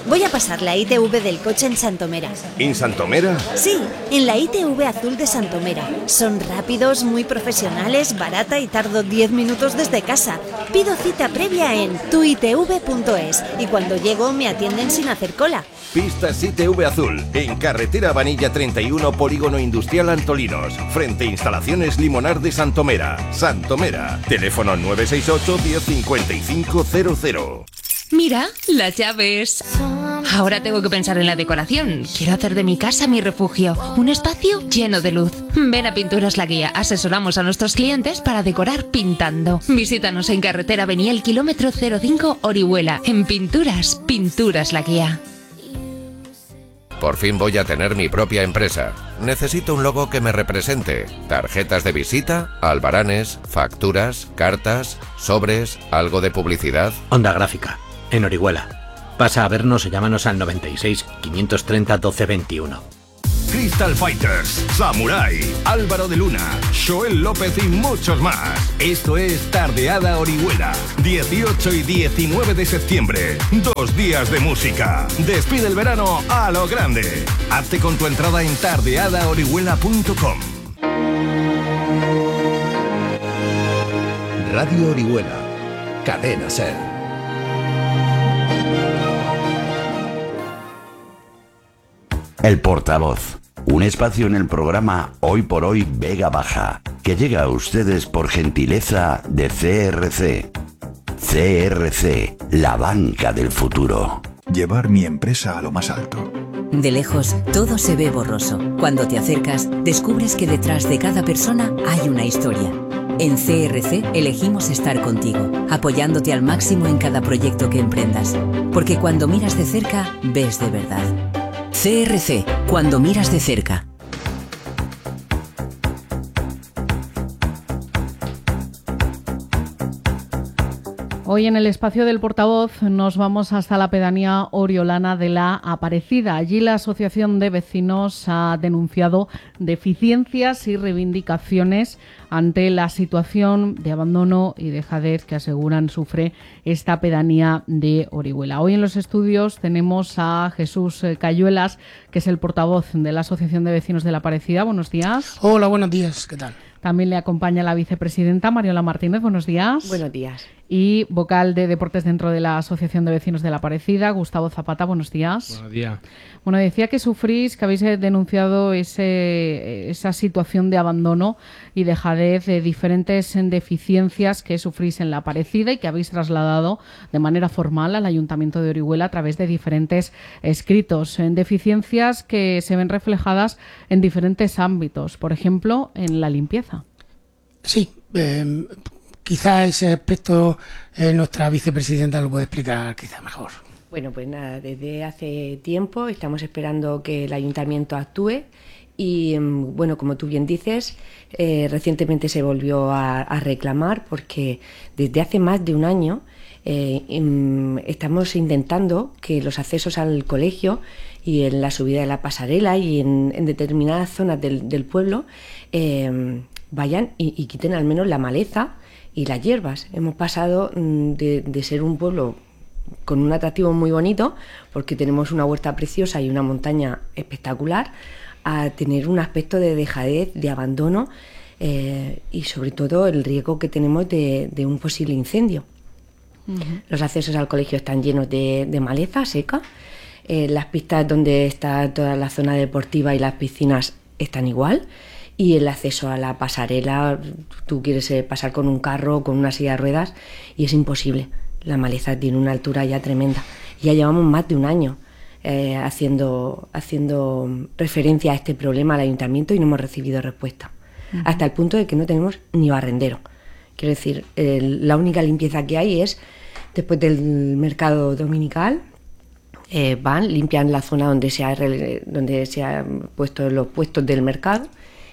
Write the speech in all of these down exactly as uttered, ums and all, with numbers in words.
Voy a pasar la I T V del coche en Santomera. ¿En Santomera? Sí, en la I T V azul de Santomera. Son rápidos, muy profesionales, barata y tardo diez minutos desde casa. Pido cita previa en tu i t v punto es y cuando llego me atienden sin hacer cola. Pistas I T V Azul, en carretera Vanilla treinta y uno, Polígono Industrial Antolinos, frente a Instalaciones Limonar de Santomera. Santomera, teléfono nueve seis ocho, diez, cincuenta y cinco cero cero. Mira, las llaves. Ahora tengo que pensar en la decoración. Quiero hacer de mi casa mi refugio, un espacio lleno de luz. Ven a Pinturas La Guía. Asesoramos a nuestros clientes para decorar pintando. Visítanos en carretera Beniel, kilómetro cero cinco, Orihuela. En Pinturas, Pinturas La Guía. Por fin voy a tener mi propia empresa. Necesito un logo que me represente. Tarjetas de visita, albaranes, facturas, cartas, sobres, algo de publicidad. Onda Gráfica, en Orihuela. Pasa a vernos o llámanos al noventa y seis, quinientos treinta, doce veintiuno. Crystal Fighters, Samurai, Álvaro de Luna, Joel López y muchos más. Esto es Tardeada Orihuela, dieciocho y diecinueve de septiembre. Dos días de música. Despide el verano a lo grande. Hazte con tu entrada en tardeada orihuela punto com. Radio Orihuela, Cadena Ser. El Portavoz, un espacio en el programa Hoy por Hoy Vega Baja, que llega a ustedes por gentileza de C R C. C R C, la banca del futuro. Llevar mi empresa a lo más alto. De lejos, todo se ve borroso. Cuando te acercas, descubres que detrás de cada persona hay una historia. En C R C elegimos estar contigo, apoyándote al máximo en cada proyecto que emprendas. Porque cuando miras de cerca, ves de verdad. C R C, cuando miras de cerca. Hoy en el espacio del Portavoz nos vamos hasta la pedanía oriolana de La Aparecida. Allí la Asociación de Vecinos ha denunciado deficiencias y reivindicaciones ante la situación de abandono y dejadez que aseguran sufre esta pedanía de Orihuela. Hoy en los estudios tenemos a Jesús Cayuelas, que es el portavoz de la Asociación de Vecinos de La Aparecida. Buenos días. Hola, buenos días. ¿Qué tal? También le acompaña la vicepresidenta Mariola Martínez. Buenos días. Buenos días. Y vocal de deportes dentro de la Asociación de Vecinos de La Aparecida, Gustavo Zapata. Buenos días. Buenos días. Bueno, decía que sufrís, que habéis denunciado ese, esa situación de abandono y dejadez de diferentes deficiencias que sufrís en La Aparecida y que habéis trasladado de manera formal al Ayuntamiento de Orihuela a través de diferentes escritos. En deficiencias que se ven reflejadas en diferentes ámbitos, por ejemplo, en la limpieza. Sí, eh, quizá ese aspecto eh, nuestra vicepresidenta lo puede explicar quizá mejor. Bueno, pues nada, desde hace tiempo estamos esperando que el ayuntamiento actúe y, bueno, como tú bien dices, eh, recientemente se volvió a, a reclamar porque desde hace más de un año eh, em, estamos intentando que los accesos al colegio y en la subida de la pasarela y en, en determinadas zonas del, del pueblo eh, vayan y, y quiten al menos la maleza y las hierbas. Hemos pasado de, de ser un pueblo con un atractivo muy bonito, porque tenemos una huerta preciosa y una montaña espectacular, a tener un aspecto de dejadez, de abandono eh, y sobre todo el riesgo que tenemos de, de un posible incendio. Uh-huh. Los accesos al colegio están llenos de, de maleza seca, eh, las pistas donde está toda la zona deportiva y las piscinas están igual, y el acceso a la pasarela, tú quieres eh, pasar con un carro o con una silla de ruedas y es imposible. La maleza tiene una altura ya tremenda. Ya llevamos más de un año eh, haciendo, haciendo referencia a este problema al ayuntamiento y no hemos recibido respuesta. Uh-huh. Hasta el punto de que no tenemos ni barrendero. Quiero decir, el, la única limpieza que hay es después del mercado dominical. Eh, van, limpian la zona donde se ha, donde se han puesto los puestos del mercado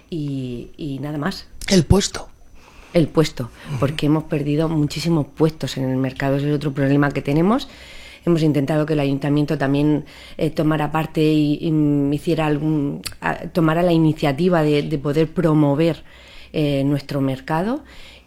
y, y nada más. El puesto. El puesto, porque hemos perdido muchísimos puestos en el mercado, ese es otro problema que tenemos. Hemos intentado que el ayuntamiento también eh, tomara parte y, y hiciera algún, a, tomara la iniciativa de, de poder promover eh, nuestro mercado,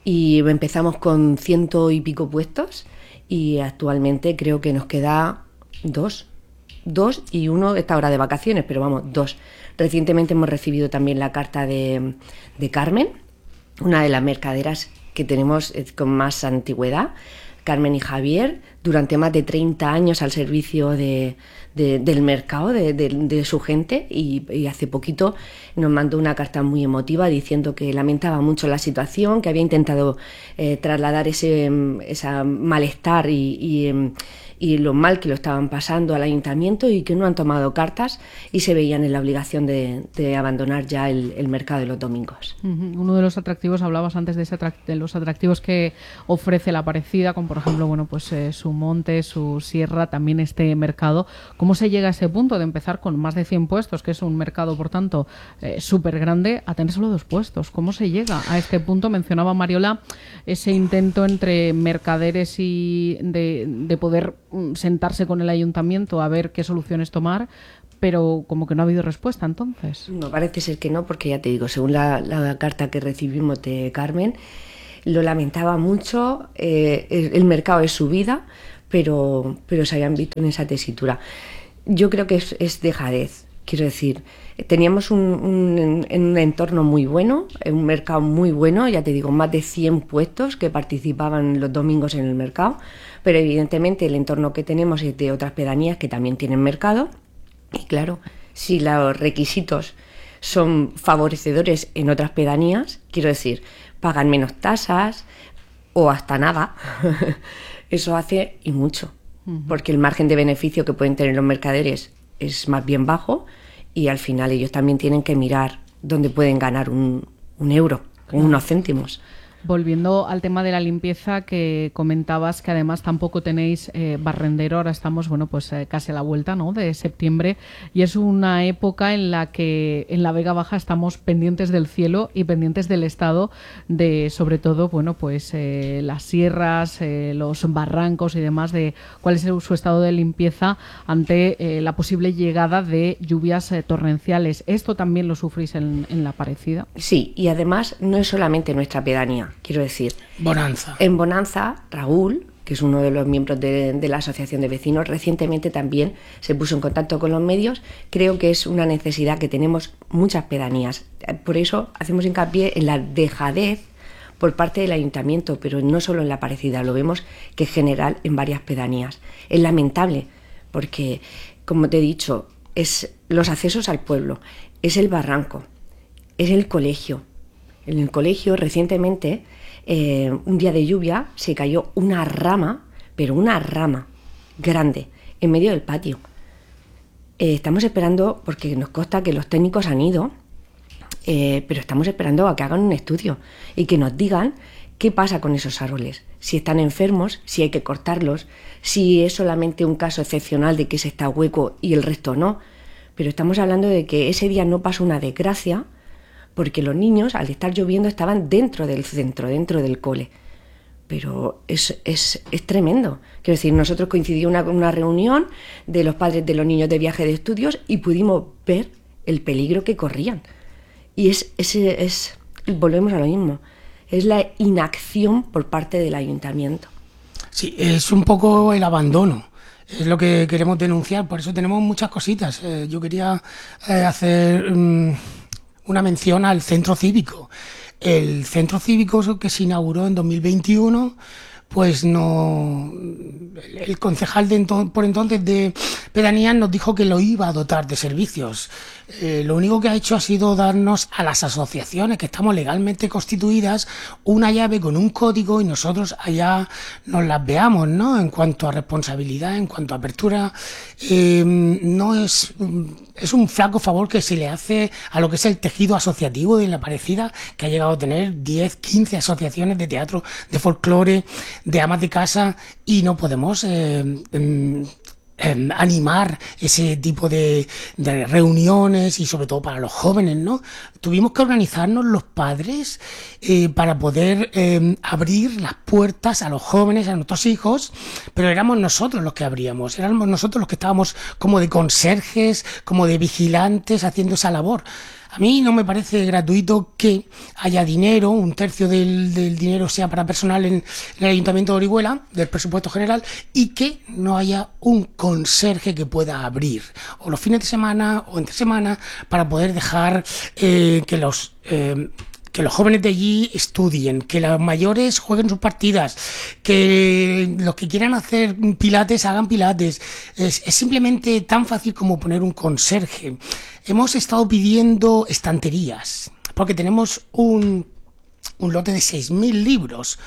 y empezamos con ciento y pico puestos y actualmente creo que nos queda dos, dos y uno está ahora de vacaciones, pero vamos, dos. Recientemente hemos recibido también la carta de, de Carmen, una de las mercaderas que tenemos con más antigüedad, Carmen y Javier, durante más de treinta años al servicio de, de, del mercado, de, de, de su gente, y, y hace poquito nos mandó una carta muy emotiva diciendo que lamentaba mucho la situación, que había intentado eh, trasladar ese, ese malestar y, y, y lo mal que lo estaban pasando al ayuntamiento, y que no han tomado cartas y se veían en la obligación de, de abandonar ya el, el mercado de los domingos. Uh-huh. Uno de los atractivos, hablabas antes de, ese atract- de los atractivos que ofrece la Aparecida, como por ejemplo, bueno, pues eh, su monte, su sierra, también este mercado. ¿Cómo se llega a ese punto de empezar con más de cien puestos, que es un mercado, por tanto, eh, súper grande, a tener solo dos puestos? ¿Cómo se llega a este punto? Mencionaba Mariola ese intento entre mercaderes y de, de poder sentarse con el ayuntamiento a ver qué soluciones tomar, pero como que no ha habido respuesta entonces. No, parece ser que no, porque ya te digo, según la, la carta que recibimos de Carmen, lo lamentaba mucho, eh, el, el mercado es su vida, pero, pero se habían visto en esa tesitura. Yo creo que es, es dejadez, quiero decir, teníamos un, un, un entorno muy bueno, un mercado muy bueno, ya te digo, más de cien puestos que participaban los domingos en el mercado, pero evidentemente el entorno que tenemos es de otras pedanías que también tienen mercado, y claro, si los requisitos son favorecedores en otras pedanías, quiero decir, pagan menos tasas o hasta nada, eso hace y mucho, uh-huh. porque el margen de beneficio que pueden tener los mercaderes es más bien bajo, y al final ellos también tienen que mirar dónde pueden ganar un, un euro, claro. unos céntimos. Volviendo al tema de la limpieza, que comentabas que además tampoco tenéis eh, barrendero, ahora estamos bueno pues eh, casi a la vuelta, ¿no?, de septiembre, y es una época en la que en la Vega Baja estamos pendientes del cielo y pendientes del estado de, sobre todo, bueno pues eh, las sierras, eh, los barrancos y demás, de cuál es el, su estado de limpieza ante eh, la posible llegada de lluvias eh, torrenciales. ¿Esto también lo sufrís en, en la Aparecida? Sí, y además no es solamente nuestra pedanía. Quiero decir, Bonanza. En Bonanza, Raúl, que es uno de los miembros de, de la Asociación de Vecinos, recientemente también se puso en contacto con los medios. Creo que es una necesidad que tenemos muchas pedanías. Por eso hacemos hincapié en la dejadez por parte del ayuntamiento, pero no solo en la Aparecida, lo vemos que es general en varias pedanías. Es lamentable porque, como te he dicho, es los accesos al pueblo, es el barranco, es el colegio. En el colegio recientemente, eh, un día de lluvia, se cayó una rama, pero una rama grande, en medio del patio. Eh, estamos esperando, porque nos consta que los técnicos han ido, eh, pero estamos esperando a que hagan un estudio y que nos digan qué pasa con esos árboles, si están enfermos, si hay que cortarlos, si es solamente un caso excepcional de que ese está hueco y el resto no. Pero estamos hablando de que ese día no pasó una desgracia, porque los niños, al estar lloviendo, estaban dentro del centro, dentro del cole. Pero es, es, es tremendo. Quiero decir, nosotros coincidió una, una reunión de los padres de los niños de viaje de estudios y pudimos ver el peligro que corrían. Y es, es, es volvemos a lo mismo, es la inacción por parte del ayuntamiento. Sí, es un poco el abandono. Es lo que queremos denunciar, por eso tenemos muchas cositas. Eh, yo quería eh, hacer... Um, una mención al centro cívico. El centro cívico que se inauguró en dos mil veintiuno, pues no, el concejal de ento- por entonces de Pedanías nos dijo que lo iba a dotar de servicios. Eh, lo único que ha hecho ha sido darnos a las asociaciones que estamos legalmente constituidas una llave con un código y nosotros allá nos las veamos, ¿no? En cuanto a responsabilidad, en cuanto a apertura, eh, no es, es un flaco favor que se le hace a lo que es el tejido asociativo de la Aparecida, que ha llegado a tener diez, quince asociaciones de teatro, de folclore, de amas de casa, y no podemos eh, eh, Eh, animar ese tipo de, de reuniones, y sobre todo para los jóvenes, ¿no? Tuvimos que organizarnos los padres eh, para poder eh, abrir las puertas a los jóvenes, a nuestros hijos, pero éramos nosotros los que abríamos, éramos nosotros los que estábamos como de conserjes, como de vigilantes, haciendo esa labor. A mí no me parece gratuito que haya dinero, un tercio del, del dinero sea para personal en, en el Ayuntamiento de Orihuela, del presupuesto general, y que no haya un conserje que pueda abrir, o los fines de semana o entre semana, para poder dejar eh, que los... Eh, que los jóvenes de allí estudien, que los mayores jueguen sus partidas, que los que quieran hacer pilates hagan pilates. Es, es simplemente tan fácil como poner un conserje. Hemos estado pidiendo estanterías, porque tenemos un, un lote de seis mil libros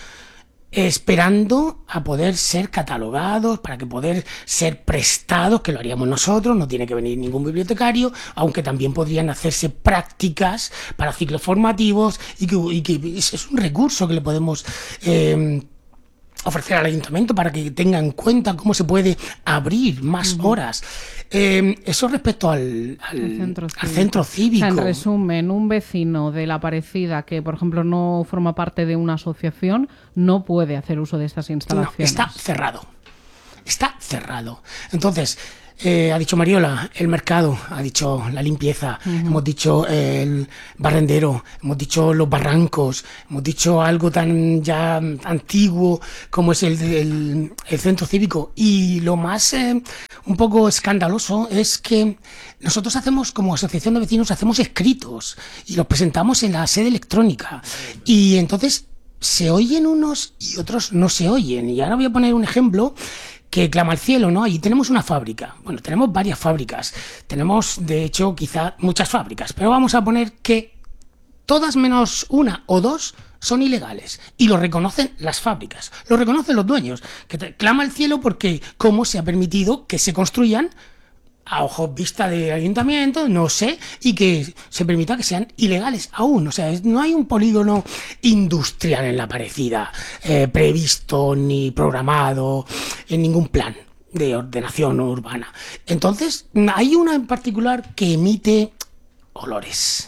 esperando a poder ser catalogados, para que poder ser prestados, que lo haríamos nosotros, no tiene que venir ningún bibliotecario, aunque también podrían hacerse prácticas para ciclos formativos, y que, y que es un recurso que le podemos eh, ofrecer al ayuntamiento para que tenga en cuenta cómo se puede abrir más uh-huh. horas. Eh, eso respecto al, al, centro, al centro cívico. O sea, en resumen, un vecino de La Aparecida que, por ejemplo, no forma parte de una asociación, no puede hacer uso de estas instalaciones. No, está cerrado. Está cerrado. Entonces, eh, ha dicho Mariola, el mercado, ha dicho la limpieza, uh-huh. hemos dicho eh, el barrendero, hemos dicho los barrancos, hemos dicho algo tan ya antiguo como es el, el, el centro cívico. Y lo más eh, un poco escandaloso es que nosotros hacemos, como asociación de vecinos, hacemos escritos y los presentamos en la sede electrónica. Y entonces se oyen unos y otros no se oyen. Y ahora voy a poner un ejemplo que clama al cielo, ¿no? Allí tenemos una fábrica. Bueno, tenemos varias fábricas. Tenemos, de hecho, quizá muchas fábricas. Pero vamos a poner que todas menos una o dos son ilegales. Y lo reconocen las fábricas. Lo reconocen los dueños. Que te, clama al cielo porque cómo se ha permitido que se construyan a ojos vista del ayuntamiento, no sé, y que se permita que sean ilegales aún. O sea, no hay un polígono industrial en La Aparecida eh, previsto ni programado en ningún plan de ordenación urbana. Entonces, hay una en particular que emite olores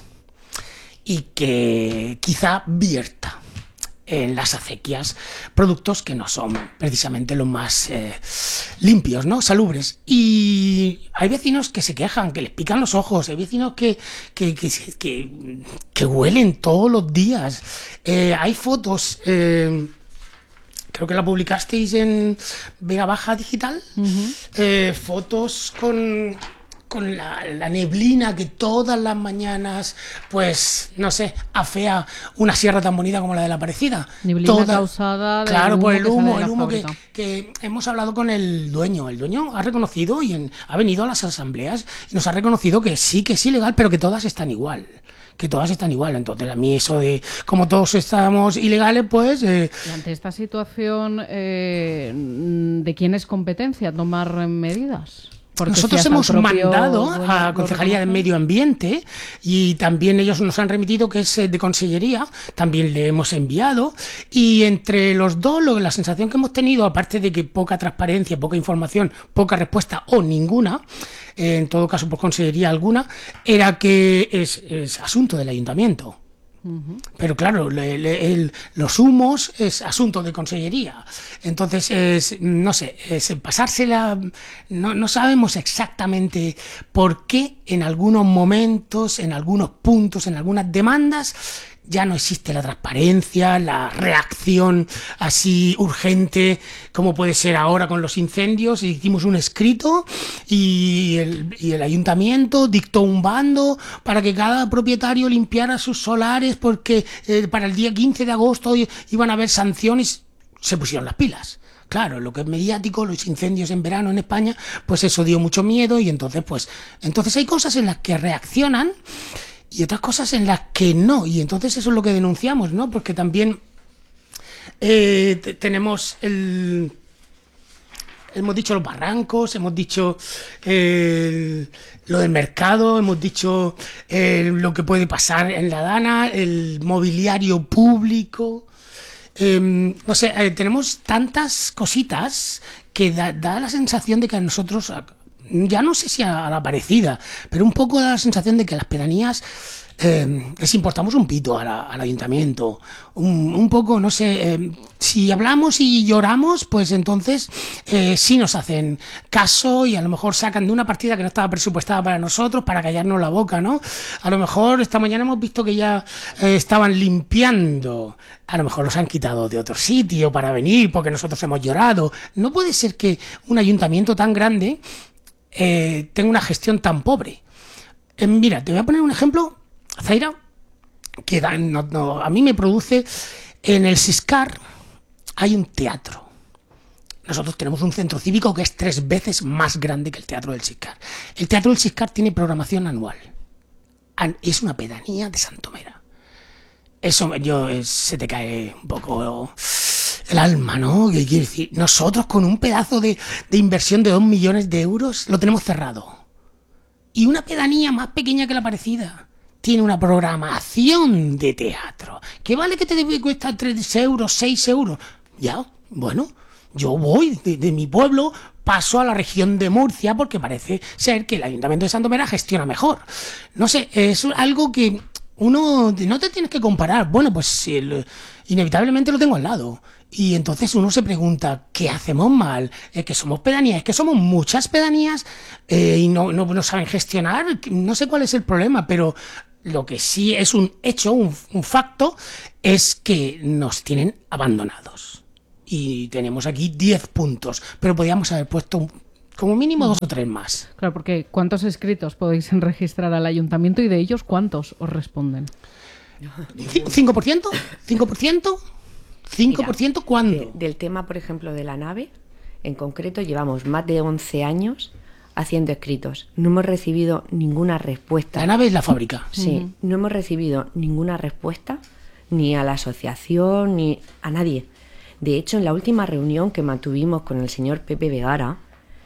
y que quizá vierta en las acequias productos que no son precisamente los más eh, limpios, ¿no? Salubres. Y hay vecinos que se quejan, que les pican los ojos, hay vecinos que, que, que, que, que huelen todos los días. Eh, hay fotos, eh, creo que la publicasteis en Vega Baja Digital, uh-huh. eh, fotos con... con la, la neblina que todas las mañanas, pues, no sé, afea una sierra tan bonita como la de La Aparecida. Neblina Toda, causada claro, por el humo, el humo que, que, que hemos hablado con el dueño. El dueño ha reconocido y en, ha venido a las asambleas y nos ha reconocido que sí, que es ilegal, pero que todas están igual. que todas están igual. Entonces a mí eso de como todos estamos ilegales, pues... Eh... Y ante esta situación, eh, ¿de quién es competencia tomar medidas? Porque nosotros si hemos mandado bueno, a la Concejalía de Medio Ambiente y también ellos nos han remitido que es de Consellería, también le hemos enviado, y entre los dos lo, la sensación que hemos tenido, aparte de que poca transparencia, poca información, poca respuesta o ninguna, eh, en todo caso por Consellería alguna, era que es, es asunto del Ayuntamiento. Uh-huh. Pero claro, le, le, el, los humos es asunto de Consellería. Entonces, es, no sé, es pasársela. No, no sabemos exactamente por qué en algunos momentos, en algunos puntos, en algunas demandas, ya no existe la transparencia, la reacción así urgente como puede ser ahora con los incendios. Hicimos un escrito y el, y el ayuntamiento dictó un bando para que cada propietario limpiara sus solares porque eh, para el día quince de agosto iban a haber sanciones. Se pusieron las pilas. Claro, lo que es mediático, los incendios en verano en España, pues eso dio mucho miedo y entonces pues entonces hay cosas en las que reaccionan y otras cosas en las que no, y entonces eso es lo que denunciamos, ¿no? Porque también eh, t- tenemos el... Hemos dicho los barrancos, hemos dicho eh, lo del mercado, hemos dicho eh, lo que puede pasar en la Dana, el mobiliario público... Eh, no sé, eh, tenemos tantas cositas que da, da la sensación de que a nosotros... ya no sé si a la Aparecida, pero un poco da la sensación de que las pedanías eh, les importamos un pito a la, al ayuntamiento. Un, un poco, no sé, eh, si hablamos y lloramos, pues entonces eh, sí nos hacen caso y a lo mejor sacan de una partida que no estaba presupuestada para nosotros para callarnos la boca, ¿no? A lo mejor esta mañana hemos visto que ya eh, estaban limpiando. A lo mejor los han quitado de otro sitio para venir porque nosotros hemos llorado. No puede ser que un ayuntamiento tan grande eh, tenga una gestión tan pobre. Eh, mira, te voy a poner un ejemplo, Zaira, que da, no, no, a mí me produce. En el Siscar hay un teatro. Nosotros tenemos un centro cívico que es tres veces más grande que el teatro del Siscar. El teatro del Siscar tiene programación anual. Es una pedanía de Santomera. Eso yo, se te cae un poco el alma, ¿no? ¿Qué quiere decir? Nosotros con un pedazo de, de inversión de dos millones de euros lo tenemos cerrado. Y una pedanía más pequeña que la Aparecida tiene una programación de teatro. ¿Qué vale que te cuesta tres euros, seis euros? Ya, bueno, yo voy de, de mi pueblo, paso a la región de Murcia porque parece ser que el Ayuntamiento de Santomera gestiona mejor. No sé, es algo que uno no te tienes que comparar. Bueno, pues el, inevitablemente lo tengo al lado. Y entonces uno se pregunta, ¿qué hacemos mal? ¿Es que somos pedanías? ¿Es que somos muchas pedanías eh, y no, no, no saben gestionar? No sé cuál es el problema, pero lo que sí es un hecho, un, un facto, es que nos tienen abandonados. Y tenemos aquí diez puntos, pero podríamos haber puesto como mínimo dos o tres más. Claro, porque ¿cuántos escritos podéis registrar al ayuntamiento y de ellos cuántos os responden? ¿cinco por ciento? ¿cinco por ciento? ¿cinco por ciento? Mira, ¿cuándo? De, del tema, por ejemplo, de la nave, en concreto, llevamos más de once años haciendo escritos. No hemos recibido ninguna respuesta. La nave es la fábrica. Sí, uh-huh. No hemos recibido ninguna respuesta, ni a la asociación, ni a nadie. De hecho, en la última reunión que mantuvimos con el señor Pepe Vegara,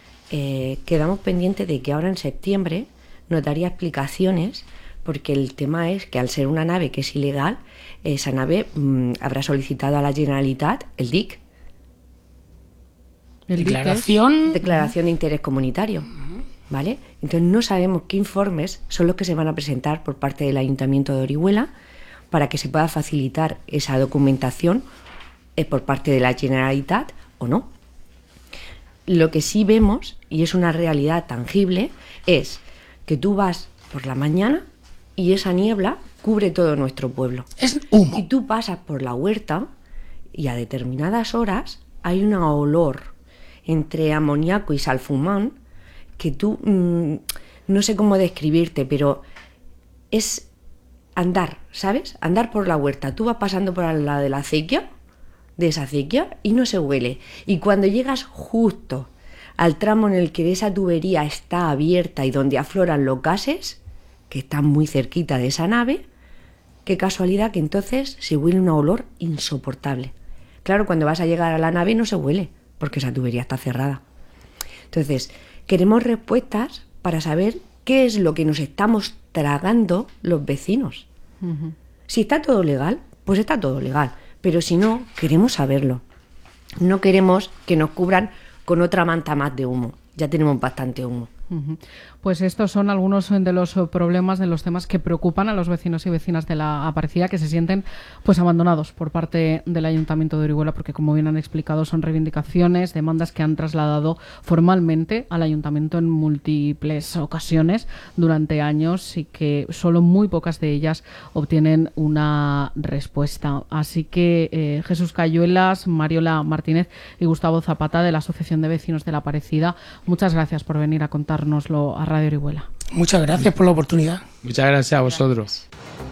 eh, quedamos pendientes de que ahora en septiembre nos daría explicaciones, porque el tema es que al ser una nave que es ilegal, esa nave mmm, habrá solicitado a la Generalitat el D I C. ¿El Declaración? Declaración de interés comunitario. ¿Vale? Entonces no sabemos qué informes son los que se van a presentar por parte del Ayuntamiento de Orihuela para que se pueda facilitar esa documentación eh, por parte de la Generalitat o no. Lo que sí vemos, y es una realidad tangible, es que tú vas por la mañana y esa niebla cubre todo nuestro pueblo. Es humo. Y tú pasas por la huerta y a determinadas horas hay un olor entre amoníaco y salfumán que tú, mmm, no sé cómo describirte, pero es andar, ¿sabes? Andar por la huerta. Tú vas pasando por al lado de la acequia, de esa acequia, y no se huele. Y cuando llegas justo al tramo en el que esa tubería está abierta y donde afloran los gases, que están muy cerquita de esa nave, qué casualidad que entonces se huele un olor insoportable. Claro, cuando vas a llegar a la nave no se huele, porque esa tubería está cerrada. Entonces, queremos respuestas para saber qué es lo que nos estamos tragando los vecinos. Uh-huh. Si está todo legal, pues está todo legal. Pero si no, queremos saberlo. No queremos que nos cubran con otra manta más de humo. Ya tenemos bastante humo. Uh-huh. Pues estos son algunos de los problemas, de los temas que preocupan a los vecinos y vecinas de la Aparecida, que se sienten pues abandonados por parte del Ayuntamiento de Orihuela, porque como bien han explicado son reivindicaciones, demandas que han trasladado formalmente al Ayuntamiento en múltiples ocasiones durante años y que solo muy pocas de ellas obtienen una respuesta. Así que eh, Jesús Cayuelas, Mariola Martínez y Gustavo Zapata de la Asociación de Vecinos de la Aparecida, muchas gracias por venir a contárnoslo a Radio Orihuela. Muchas gracias por la oportunidad. Muchas gracias a vosotros.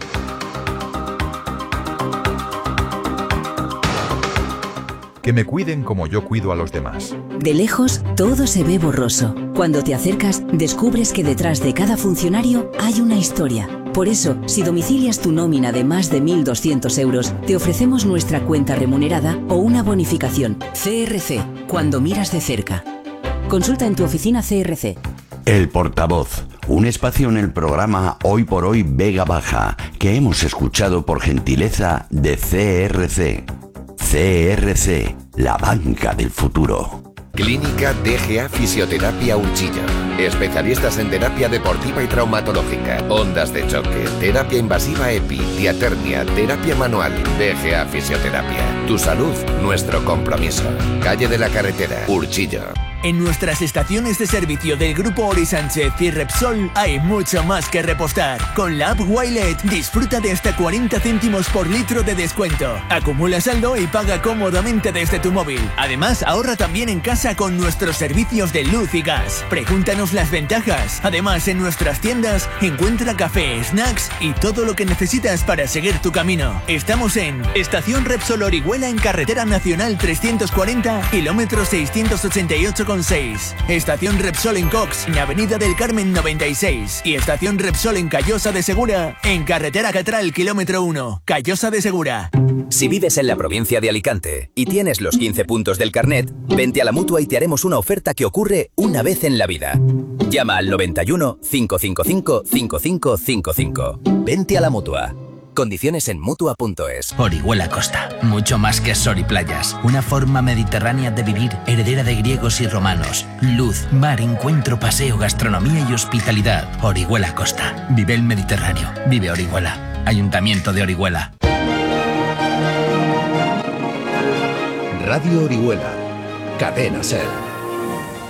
Que me cuiden como yo cuido a los demás. De lejos, todo se ve borroso. Cuando te acercas, descubres que detrás de cada funcionario hay una historia. Por eso, si domicilias tu nómina de más de mil doscientos euros, te ofrecemos nuestra cuenta remunerada o una bonificación. C R C, cuando miras de cerca. Consulta en tu oficina C R C. El portavoz, un espacio en el programa Hoy por Hoy Vega Baja, que hemos escuchado por gentileza de C R C. C R C, la banca del futuro. Clínica D G A Fisioterapia Urchilla. Especialistas en terapia deportiva y traumatológica, ondas de choque, terapia invasiva EPI, diatermia, terapia manual. D G A Fisioterapia. Tu salud, nuestro compromiso. Calle de la Carretera, Urchilla. En nuestras estaciones de servicio del Grupo Ori Sánchez y Repsol hay mucho más que repostar. Con la app Wilet disfruta de hasta cuarenta céntimos por litro de descuento. Acumula saldo y paga cómodamente desde tu móvil. Además, ahorra también en casa con nuestros servicios de luz y gas. Pregúntanos las ventajas. Además, en nuestras tiendas encuentra café, snacks y todo lo que necesitas para seguir tu camino. Estamos en Estación Repsol Orihuela en Carretera Nacional trescientos cuarenta, kilómetro seiscientos ochenta y ocho con seis. Estación Repsol en Cox, en Avenida del Carmen noventa y seis. Y Estación Repsol en Callosa de Segura, en Carretera Catral, kilómetro uno, Callosa de Segura. Si vives en la provincia de Alicante y tienes los quince puntos del carnet, vente a la Mutua y te haremos una oferta que ocurre una vez en la vida. Llama al noventa y uno, cinco cinco cinco, cinco cinco cinco cinco. Vente a la Mutua. Condiciones en Mutua punto es. Orihuela Costa, mucho más que sol y playas. Una forma mediterránea de vivir, heredera de griegos y romanos. Luz, mar, encuentro, paseo, gastronomía y hospitalidad. Orihuela Costa. Vive el Mediterráneo. Vive Orihuela. Ayuntamiento de Orihuela. Radio Orihuela. Cadena Ser.